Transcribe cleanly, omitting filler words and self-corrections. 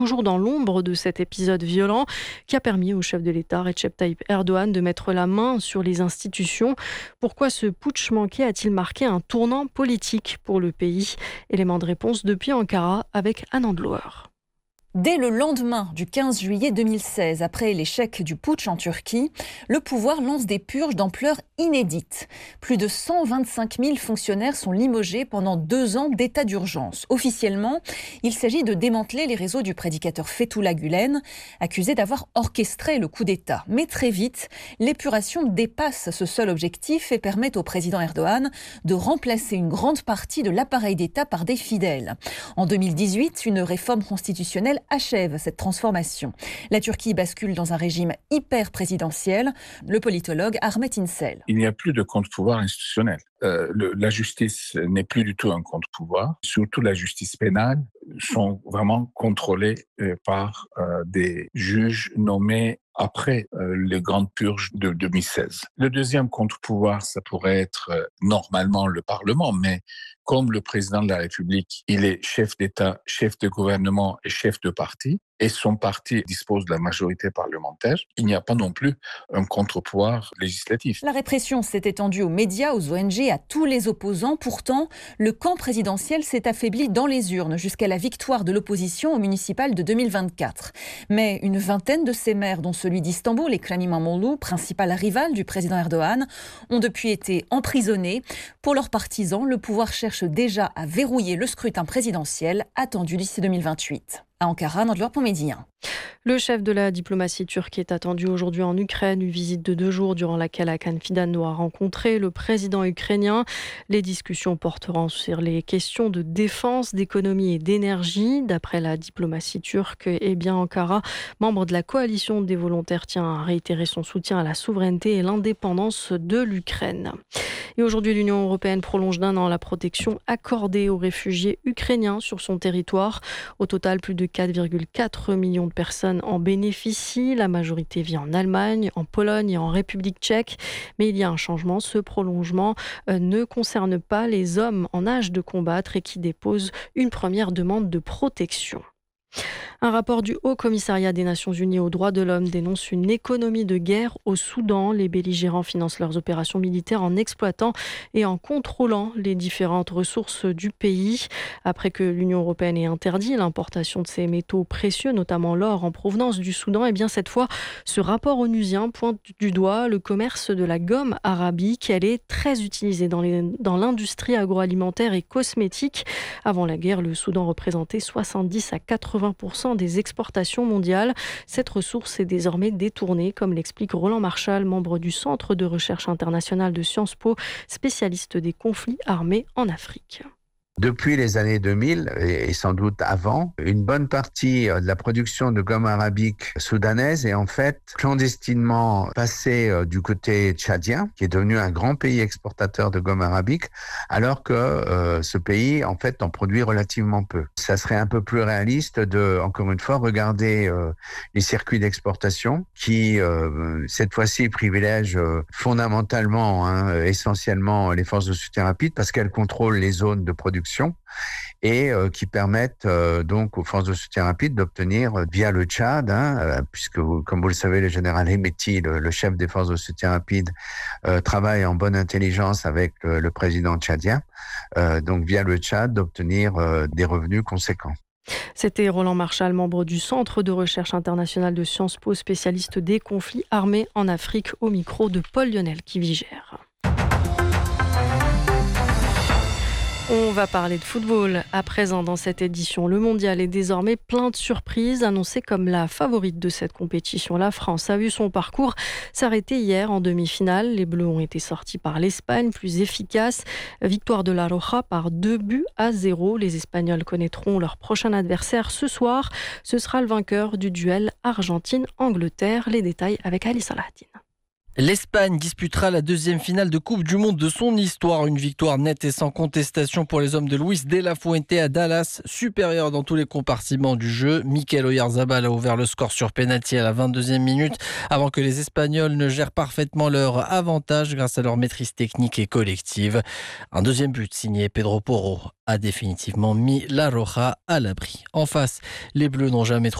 toujours dans l'ombre de cet épisode violent qui a permis au chef de l'État, Recep Tayyip Erdogan, de mettre la main sur les institutions. Pourquoi ce putsch manqué a-t-il marqué un tournant politique pour le pays ? Élément de réponse depuis Ankara avec Anne Andlouer. Dès le lendemain du 15 juillet 2016, après l'échec du putsch en Turquie, le pouvoir lance des purges d'ampleur inédite. Plus de 125 000 fonctionnaires sont limogés pendant 2 ans d'état d'urgence. Officiellement, il s'agit de démanteler les réseaux du prédicateur Fethullah Gülen, accusé d'avoir orchestré le coup d'État. Mais très vite, l'épuration dépasse ce seul objectif et permet au président Erdogan de remplacer une grande partie de l'appareil d'État par des fidèles. En 2018, une réforme constitutionnelle achève cette transformation. La Turquie bascule dans un régime hyper présidentiel. Le politologue Ahmet İnsel. Il n'y a plus de contre-pouvoir institutionnel. La justice n'est plus du tout un contre-pouvoir. Surtout la justice pénale sont vraiment contrôlées par des juges nommés après les grandes purges de 2016. Le deuxième contre-pouvoir, ça pourrait être normalement le Parlement, mais comme le président de la République, il est chef d'État, chef de gouvernement et chef de parti, et son parti dispose de la majorité parlementaire, il n'y a pas non plus un contre-pouvoir législatif. La répression s'est étendue aux médias, aux ONG, à tous les opposants. Pourtant, le camp présidentiel s'est affaibli dans les urnes jusqu'à la victoire de l'opposition au municipal de 2024. Mais une vingtaine de ces maires, dont celui d'Istanbul, Ekrem İmamoğlu, principal rival du président Erdogan, ont depuis été emprisonnés. Pour leurs partisans, le pouvoir cherche déjà à verrouiller le scrutin présidentiel attendu d'ici 2028. À Ankara, Nandlour pour Médien. Le chef de la diplomatie turque est attendu aujourd'hui en Ukraine, une visite de 2 jours durant laquelle Hakan Fidan doit rencontrer le président ukrainien. Les discussions porteront sur les questions de défense, d'économie et d'énergie. D'après la diplomatie turque, Ankara, membre de la coalition des volontaires, tient à réitérer son soutien à la souveraineté et l'indépendance de l'Ukraine. Et aujourd'hui, l'Union européenne prolonge d'1 an la protection accordée aux réfugiés ukrainiens sur son territoire. Au total, plus de 4,4 millions de personnes en bénéficient. La majorité vit en Allemagne, en Pologne et en République tchèque. Mais il y a un changement. Ce prolongement ne concerne pas les hommes en âge de combattre et qui déposent une première demande de protection. Un rapport du Haut Commissariat des Nations Unies aux droits de l'homme dénonce une économie de guerre au Soudan. Les belligérants financent leurs opérations militaires en exploitant et en contrôlant les différentes ressources du pays. Après que l'Union européenne ait interdit l'importation de ces métaux précieux, notamment l'or en provenance du Soudan, cette fois, ce rapport onusien pointe du doigt le commerce de la gomme arabique. Elle est très utilisée dans l'industrie agroalimentaire et cosmétique. Avant la guerre, le Soudan représentait 70 à 80% des exportations mondiales. Cette ressource est désormais détournée, comme l'explique Roland Marchal, membre du Centre de recherche internationale de Sciences Po, spécialiste des conflits armés en Afrique. Depuis les années 2000, et sans doute avant, une bonne partie de la production de gomme arabique soudanaise est en fait clandestinement passée du côté tchadien, qui est devenu un grand pays exportateur de gomme arabique, alors que ce pays, en fait, en produit relativement peu. Ça serait un peu plus réaliste de, encore une fois, regarder les circuits d'exportation qui, cette fois-ci, privilègent fondamentalement, essentiellement, les forces de soutien rapide parce qu'elles contrôlent les zones de production et qui permettent donc aux forces de soutien rapide d'obtenir via le Tchad, puisque comme vous le savez, le général Hemeti, le chef des forces de soutien rapide, travaille en bonne intelligence avec le président tchadien, donc via le Tchad d'obtenir des revenus conséquents. C'était Roland Marchal, membre du Centre de recherche internationale de Sciences Po, spécialiste des conflits armés en Afrique, au micro de Paul-Lionel Kivigère. On va parler de football. À présent, dans cette édition, le mondial est désormais plein de surprises. Annoncée comme la favorite de cette compétition, la France a vu son parcours s'arrêter hier en demi-finale. Les Bleus ont été sortis par l'Espagne, plus efficace. Victoire de la Roja par 2-0. Les Espagnols connaîtront leur prochain adversaire ce soir. Ce sera le vainqueur du duel Argentine-Angleterre. Les détails avec Ali Salahdine. L'Espagne disputera la deuxième finale de Coupe du Monde de son histoire. Une victoire nette et sans contestation pour les hommes de Luis de la Fuente à Dallas, supérieur dans tous les compartiments du jeu. Mikel Oyarzabal a ouvert le score sur pénalty à la 22e minute avant que les Espagnols ne gèrent parfaitement leur avantage grâce à leur maîtrise technique et collective. Un deuxième but signé Pedro Porro a définitivement mis la Roja à l'abri. En face, les Bleus n'ont jamais